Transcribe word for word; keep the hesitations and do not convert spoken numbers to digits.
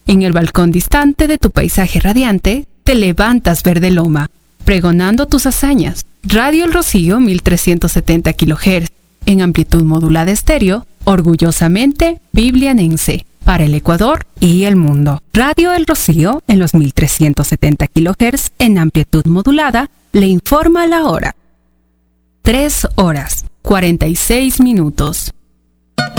En el balcón distante de tu paisaje radiante, te levantas verde loma, pregonando tus hazañas. Radio El Rocío mil trescientos setenta kilohertz, en amplitud modulada estéreo, orgullosamente biblianense, para el Ecuador y el mundo. Radio El Rocío, en los mil trescientos setenta kilohertz, en amplitud modulada, le informa la hora. tres horas, cuarenta y seis minutos.